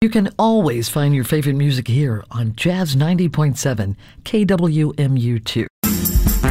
You can always find your favorite music here on Jazz 90.7 KWMU2.